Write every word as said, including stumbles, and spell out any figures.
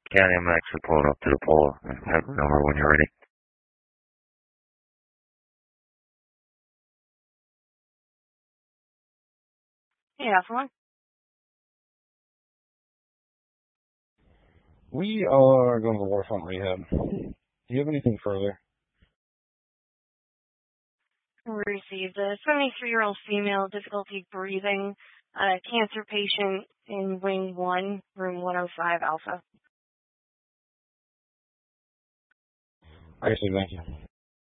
County, I'm actually pulling up to the pole. I have the number when you're ready. Yeah, for one. We are going to the waterfront rehab. Do you have anything further? Received a seventy-three-year-old female, difficulty breathing, uh, cancer patient in Wing one, room one oh five Alpha. I see, thank you.